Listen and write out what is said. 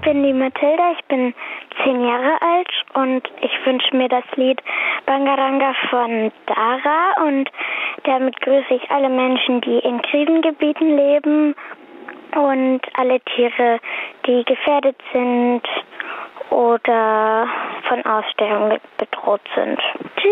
bin die Mathilda, ich bin 10 Jahre alt und ich wünsche mir das Lied Bangaranga von Dara und damit grüße ich alle Menschen, die in Krisengebieten leben und alle Tiere, die gefährdet sind oder von Aussterben bedroht sind. Tschüss.